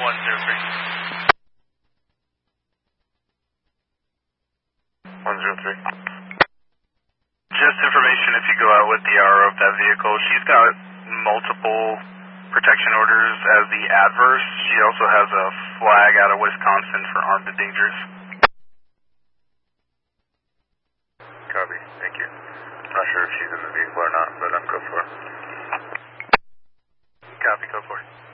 103. Just information, if you go out with the RO of that vehicle, she's got multiple protection orders as the adverse. She also has a flag out of Wisconsin for armed and dangerous. Copy, thank you. I'm not sure if she's in the vehicle or not, but I'm go for it. Copy, go for it.